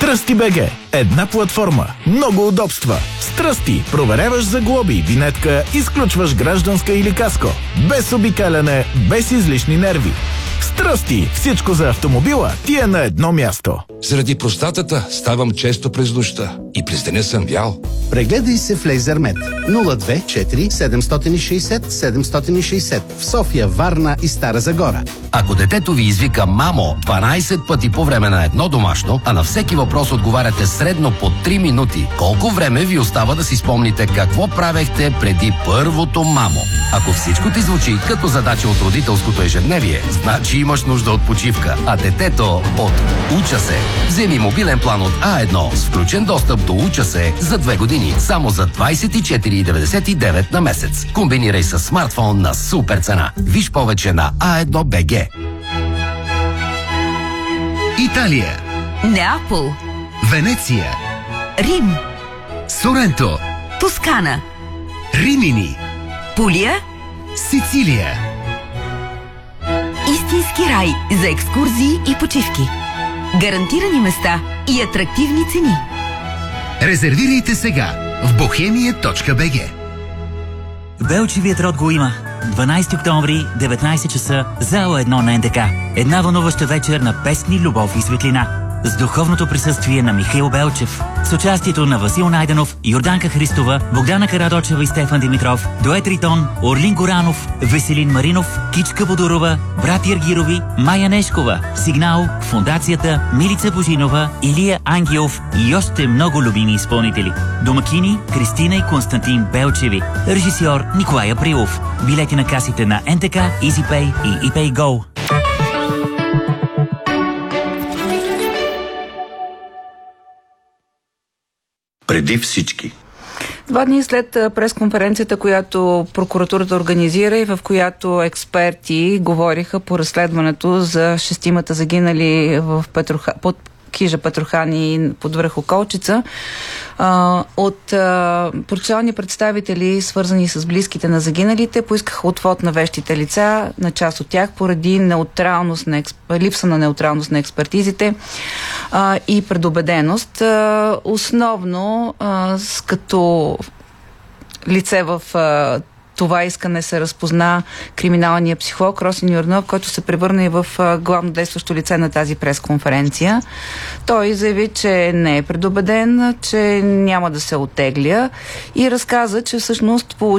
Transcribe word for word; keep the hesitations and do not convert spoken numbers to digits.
Стръсти БГ. Една платформа. Много удобства. Стръсти. Проверяваш за глоби, винетка, изключваш гражданска или каско. Без обикаляне, без излишни нерви. Стръсти. Всичко за автомобила ти е на едно място. Заради простатата ставам често през нощта и през деня съм бял. Прегледай се в Лейзермед. нула две четири седем шест нула седем шест нула в София, Варна и Стара Загора. Ако детето ви извика мамо дванайсет пъти по време на едно домашно, а на всеки въпрос отговаряте средно по три минути, колко време ви остава да си спомните какво правехте преди първото мамо? Ако всичко ти звучи като задача от родителското ежедневие, значи имаш нужда от почивка, а детето от Уча се. Вземи мобилен план от А едно с включен достъп до Уча се за две години, само за двайсет и четири деветдесет и девет на месец. Комбинирай с смартфон на супер цена. Виж повече на а едно точка бг. Италия, Неапол, Венеция, Рим, Соренто, Тоскана, Римини, Пулия, Сицилия. истински рай за екскурзии и почивки. Гарантирани места и атрактивни цени. Резервирайте сега в бохемия точка бг. Белчевият род го има. дванайсети октомври, деветнайсет часа, зала едно на НДК. Една вълнуваща вечер на песни, любов и светлина. С духовното присъствие на Михаил Белчев. С участието на Васил Найденов, Йорданка Христова, Богдана Карадочева и Стефан Димитров, Дует Ритон, Орлин Горанов, Веселин Маринов, Кичка Бодорова, Брати Аргирови, Майя Нешкова, Сигнал, Фондацията, Милица Божинова, Илия Ангелов и още много любими изпълнители. Домакини Кристина и Константин Белчеви. Режисьор Николай Априлов. Билети на касите на НТК, EasyPay и ePayGo. Преди всички. Два дни след пресконференцията, която прокуратурата организира и в която експерти говориха по разследването за шестимата загинали в Петроха... под хижа Петрохани под връх Околчица, от процесуални представители, свързани с близките на загиналите, поискаха отвод на вещите лица, на част от тях, поради неутралност на експ... липса на неутралност на експертизите а, и предубеденост. А, основно а, с като лице в а, това искане се разпозна криминалния психолог Росен Юрнов, който се превърна и в главно действащо лице на тази пресконференция. Той заяви, че не е предубеден, че няма да се оттегля и разказа, че всъщност по